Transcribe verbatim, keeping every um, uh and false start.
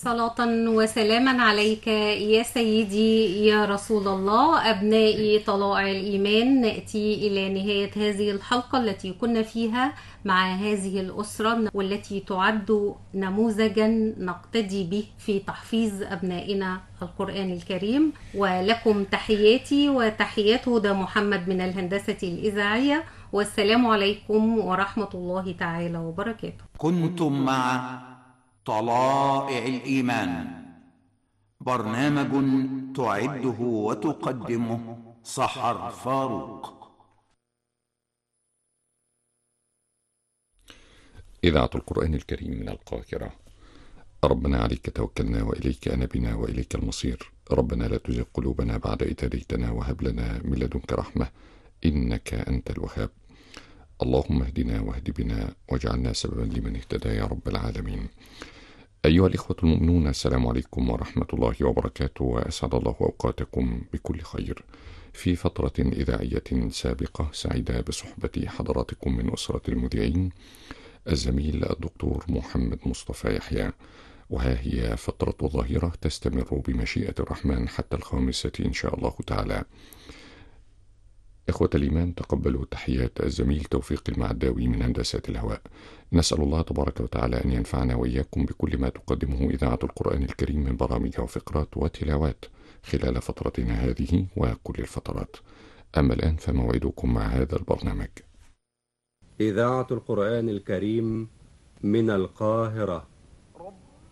صلاة وسلاما عليك يا سيدي يا رسول الله. أبنائي طلائع الإيمان، نأتي إلى نهاية هذه الحلقة التي كنا فيها مع هذه الأسرة والتي تعد نموذجا نقتدي به في تحفيظ أبنائنا القرآن الكريم. ولكم تحياتي وتحيات هدى محمد من الهندسة الإذاعية، والسلام عليكم ورحمة الله تعالى وبركاته. كنتم مع طلائع الإيمان، برنامج تعده وتقدمه سحر فاروق. إذاعة القرآن الكريم من القاهرة. ربنا عليك توكلنا وإليك أنبنا وإليك المصير. ربنا لا تزغ قلوبنا بعد إذ هديتنا وهب لنا من لدنك رحمة إنك أنت الوهاب. اللهم اهدنا واهد بنا واجعلنا سببا لمن اهتدى يا رب العالمين. أيها الإخوة المؤمنون، السلام عليكم ورحمة الله وبركاته، وأسعد الله أوقاتكم بكل خير. في فترة إذاعية سابقة سعيدة بصحبة حضراتكم من أسرة المذيعين الزميل الدكتور محمد مصطفى يحيى، وها هي فترة ظاهرة تستمر بمشيئة الرحمن حتى الخامسة إن شاء الله تعالى. إخوة الإيمان، تقبلوا تحيات الزميل توفيق المعداوي من هندسة الهواء. نسأل الله تبارك وتعالى أن ينفعنا وإياكم بكل ما تقدمه إذاعة القرآن الكريم من برامج وفقرات وتلاوات خلال فترتنا هذه وكل الفترات. أما الآن فموعدكم مع هذا البرنامج. إذاعة القرآن الكريم من القاهرة.